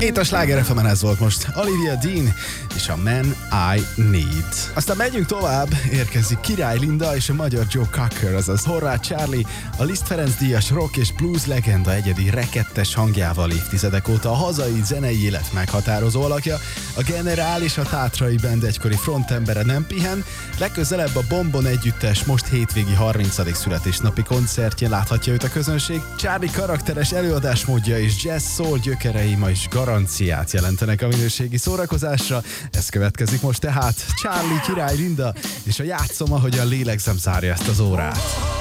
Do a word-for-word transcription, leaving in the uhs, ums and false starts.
Itt a Sláger ef emen ez volt most Olivia Dean és a Man I Need. Aztán megyünk tovább, érkezik Király Linda és a magyar Joe Cocker, azaz Horváth Charlie, a Liszt Ferenc díjas rock és blues legenda egyedi rekettes hangjával évtizedek óta a hazai zenei élet meghatározó alakja. A Generál és a Tátrai Band egykori frontembere nem pihen, legközelebb a Bombon együttes most hétvégi harmincadik születésnapi koncertjén láthatja őt a közönség. Charlie karakteres előadásmódja és jazz soul gyökerei ma is garanciát jelentenek a minőségi szórakozásra. Ez következik most tehát Charlie, Király Linda és a Játszom, ahogyan lélegzem zárja ezt az órát.